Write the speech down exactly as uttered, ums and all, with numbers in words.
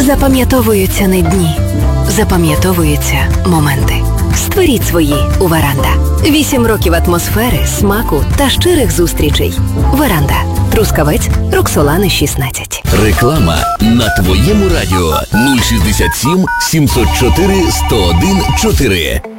Запам'ятовуються не дні, запам'ятовуються моменти. Створіть свої у Веранда. Вісім років атмосфери, смаку та щирих зустрічей. Веранда. Трускавець, Роксолани, шістнадцять. Реклама на твоєму радіо нуль шістдесят сім сімсот чотири сто один чотири.